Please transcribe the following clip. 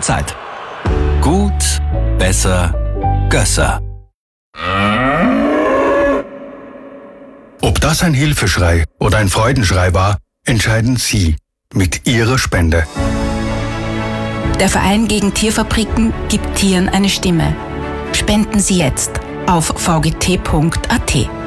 gute Zeit. Gut, besser, Gösser. Ob das ein Hilfeschrei oder ein Freudenschrei war, entscheiden Sie mit Ihrer Spende. Der Verein gegen Tierfabriken gibt Tieren eine Stimme. Spenden Sie jetzt auf vgt.at.